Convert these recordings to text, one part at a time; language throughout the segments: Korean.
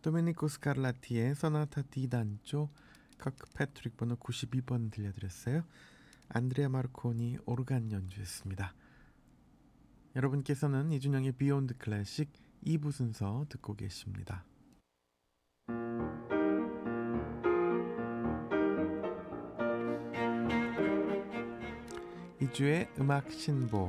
도메니코 스칼라티의 소나타 디 단조, 커크패트릭 번호 92번 들려드렸어요. 안드레아 마르코니 오르간 연주했습니다. 여러분께서는 이준영의 비욘드 클래식 2부 순서 듣고 계십니다. 2주의 음악 신보.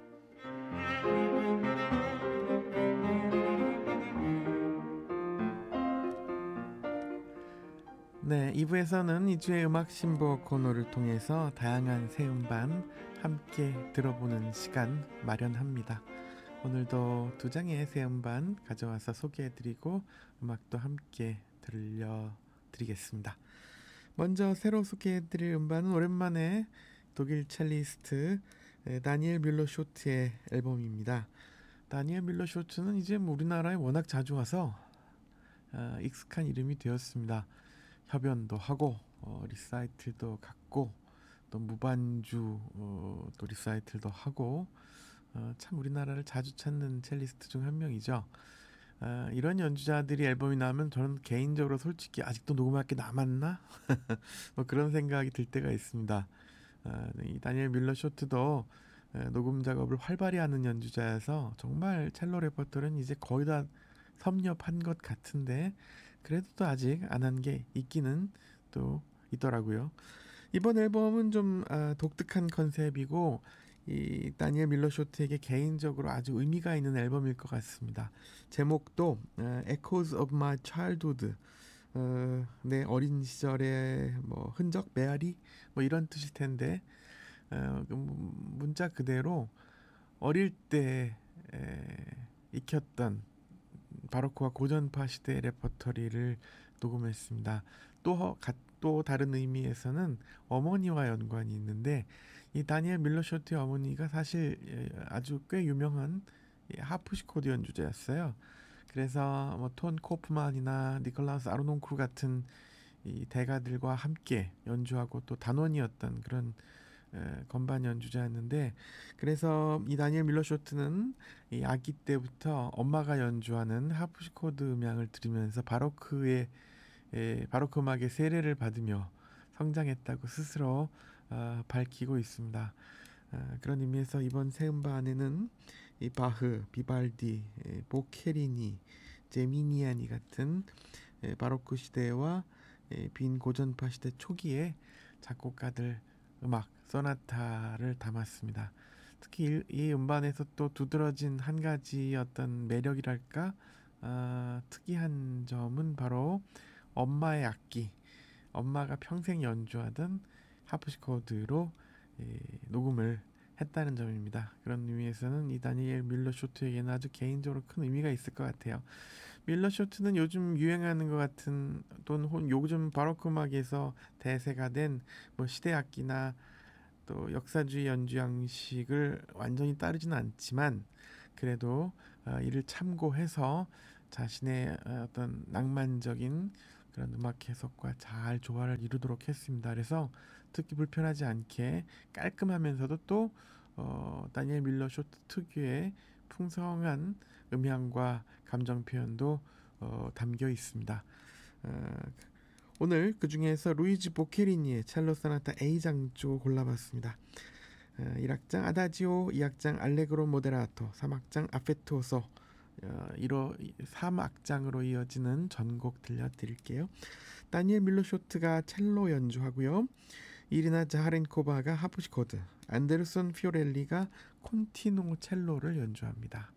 네, 2부에서는 2주의 음악 신보 코너를 통해서 다양한 새 음반 함께 들어보는 시간 마련합니다. 오늘도 두 장의 새 음반 가져와서 소개해드리고 음악도 함께 들려드리겠습니다. 먼저 새로 소개해드릴 음반은 오랜만에 독일 첼리스트 다니엘 뮬러 쇼트의 앨범입니다. 다니엘 뮬러 쇼트는 이제 우리나라에 워낙 자주 와서 익숙한 이름이 되었습니다. 협연도 하고 리사이틀도 갖고 또 무반주 또 리사이틀도 하고 참 우리나라를 자주 찾는 첼리스트 중 한 명이죠. 이런 연주자들이 앨범이 나오면 저는 개인적으로 솔직히 아직도 녹음할 게 남았나? 뭐 그런 생각이 들 때가 있습니다. 이 다니엘 뮬러 쇼트도 녹음 작업을 활발히 하는 연주자여서 정말 첼로 레퍼토리는 이제 거의 다 섭렵한 것 같은데 그래도 또 아직 안 한 게 있기는 또 있더라고요. 이번 앨범은 좀 독특한 컨셉이고 이 다니엘 뮬러 쇼트에게 개인적으로 아주 의미가 있는 앨범일 것 같습니다. 제목도 Echoes of My Childhood, 내 어린 시절의 뭐 흔적, 메아리 뭐 이런 뜻일 텐데 문자 그대로 어릴 때 익혔던 바로크와 고전파 시대의 레퍼토리를 녹음했습니다. 또 다른 의미에서는 어머니와 연관이 있는데 이 다니엘 뮬러 쇼트의 어머니가 사실 아주 꽤 유명한 하프시코드 연주자였어요. 그래서 뭐 톤 코프만이나 니콜라우스 아로논쿠 같은 이 대가들과 함께 연주하고 또 단원이었던 그런 건반 연주자였는데 그래서 이 다니엘 뮬러 쇼트는 이 아기 때부터 엄마가 연주하는 하프시코드 음향을 들으면서 바로크 음악의 세례를 받으며 성장했다고 스스로 밝히고 있습니다. 그런 의미에서 이번 새 음반에는 이 바흐, 비발디, 보케리니, 제미니아니 같은 바로크 시대와 빈 고전파 시대 초기의 작곡가들 음악, 소나타를 담았습니다. 특히 이 음반에서 또 두드러진 한 가지 어떤 매력이랄까 특이한 점은 바로 엄마의 악기, 엄마가 평생 연주하던 하프시코드로 녹음을 했다는 점입니다. 그런 의미에서는 이 다니엘 뮬러 쇼트에게는 아주 개인적으로 큰 의미가 있을 것 같아요. 뮬러 쇼트는 요즘 유행하는 것 같은 또는 요즘 바로크 음악에서 대세가 된 뭐 시대 악기나 또 역사주의 연주 양식을 완전히 따르지는 않지만 그래도 이를 참고해서 자신의 어떤 낭만적인 그런 음악 해석과 잘 조화를 이루도록 했습니다. 그래서 듣기 불편하지 않게 깔끔하면서도 또 다니엘 뮬러 쇼트 특유의 풍성한 음향과 감정 표현도 담겨 있습니다. 오늘 그 중에서 루이지 보케리니의 첼로 소나타 A장조 골라봤습니다. 1악장 아다지오, 2악장 알레그로 모데라토, 3악장 아페투오소 3악장으로 이어지는 전곡 들려드릴게요. 다니엘 뮬러 쇼트가 첼로 연주하고요. 이리나 자하렌코바가 하프시코드, 안데르손 피오렐리가 콘티노 첼로를 연주합니다.